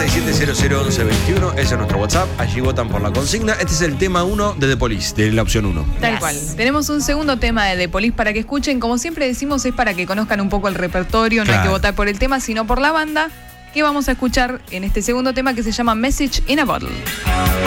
47001121, ese es nuestro WhatsApp, allí votan por la consigna. Este es el tema 1 de The Police, de la opción 1. Tal cual. Tenemos un segundo tema de The Police para que escuchen. Como siempre decimos, es para que conozcan un poco el repertorio. No hay que votar por el tema, sino por la banda, que vamos a escuchar en este segundo tema, que se llama Message in a Bottle.